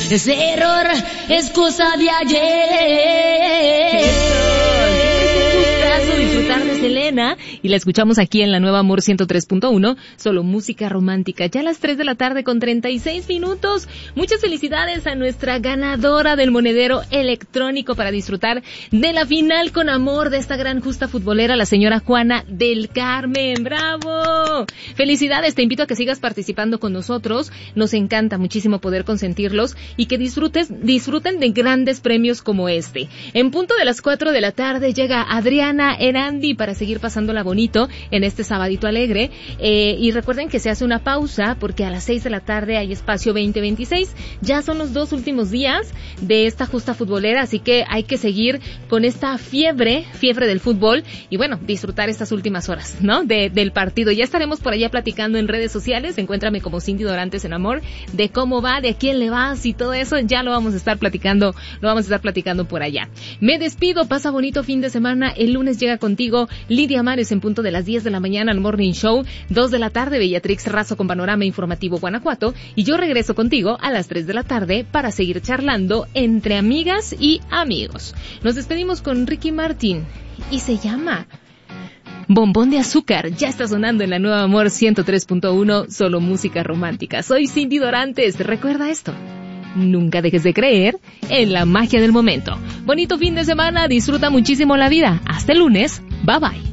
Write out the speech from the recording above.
Ese error es cosa de ayer. Disfrutar de Selena y la escuchamos aquí en la Nueva Amor 103.1, solo música romántica, ya a las 3 de la tarde con 36 minutos. Muchas felicidades a nuestra ganadora del monedero electrónico para disfrutar de la final con amor de esta gran justa futbolera, la señora Juana del Carmen. ¡Bravo! Felicidades, te invito a que sigas participando con nosotros, nos encanta muchísimo poder consentirlos y que disfruten de grandes premios como este. En punto de las 4 de la tarde llega Adriana Erandi para seguir pasándola bonito en este sabadito alegre, y recuerden que se hace una pausa porque a las 6 de la tarde hay espacio 2026, ya son los 2 últimos días de esta justa futbolera, así que hay que seguir con esta fiebre del fútbol y bueno, disfrutar estas últimas horas, ¿no? Del partido. Ya estaremos por allá platicando en redes sociales, encuéntrame como Cindy Dorantes en Amor, de cómo va, de a quién le vas y todo eso, ya lo vamos a estar platicando por allá. Me despido, pasa bonito fin de semana, el lunes llega contigo Lidia Mares en punto de las 10 de la mañana al Morning Show, 2 de la tarde Bellatrix Razo con Panorama Informativo Guanajuato y yo regreso contigo a las 3 de la tarde para seguir charlando entre amigas y amigos. Nos despedimos con Ricky Martin y se llama Bombón de Azúcar, ya está sonando en la Nueva Amor 103.1, solo música romántica. Soy Cindy Dorantes, recuerda esto. Nunca dejes de creer en la magia del momento. Bonito fin de semana, disfruta muchísimo la vida. Hasta el lunes, bye bye.